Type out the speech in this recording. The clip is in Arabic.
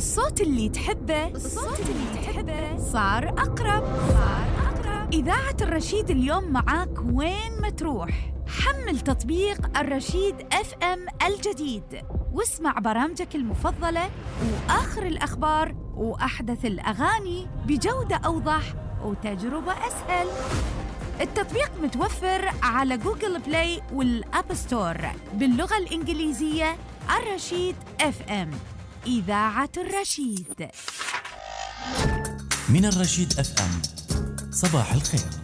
الصوت اللي تحبه صار أقرب. إذاعة الرشيد اليوم معاك وين ما تروح. حمل تطبيق الرشيد FM الجديد واسمع برامجك المفضلة وآخر الأخبار وأحدث الأغاني بجودة أوضح وتجربة أسهل. التطبيق متوفر على جوجل بلاي والأب ستور باللغة الإنجليزية. الرشيد FM، إذاعة الرشيد. من الرشيد FM، صباح الخير.